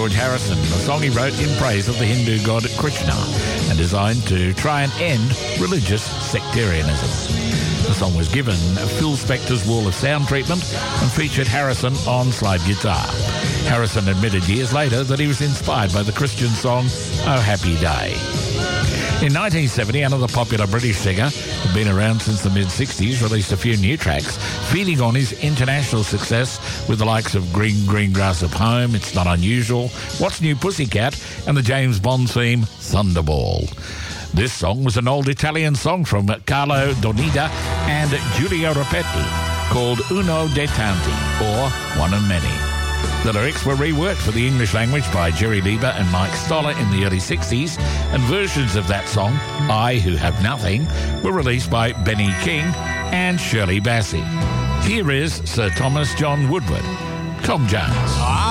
George Harrison, a song he wrote in praise of the Hindu god Krishna and designed to try and end religious sectarianism. The song was given Phil Spector's Wall of Sound treatment and featured Harrison on slide guitar. Harrison admitted years later that he was inspired by the Christian song Oh Happy Day. In 1970, another popular British singer, who'd been around since the mid-60s, released a few new tracks, feeding on his international success with the likes of Green Green Grass of Home, It's Not Unusual, What's New Pussycat, and the James Bond theme, Thunderball. This song was an old Italian song from Carlo Donida and Giulio Rapetti called Uno dei Tanti, or One of Many. The lyrics were reworked for the English language by Jerry Lieber and Mike Stoller in the early 60s, and versions of that song, I Who Have Nothing, were released by Benny King and Shirley Bassey. Here is Sir Thomas John Woodward, Tom Jones.